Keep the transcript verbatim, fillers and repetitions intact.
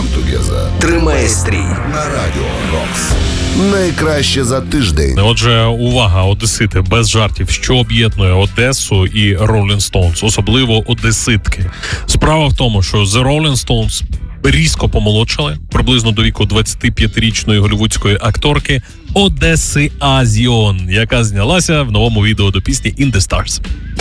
Come Together. Тримає стрій На Радіо Рокс. Найкраще за тиждень. Отже, увага, одесити, без жартів, що об'єднує Одесу і Rolling Stones, особливо одеситки. Справа в тому, що The Rolling Stones різко помолодшали, приблизно до віку двадцятип'ятирічної голлівудської акторки Одеси Азіон, яка знялася в новому відео до пісні In The Stars.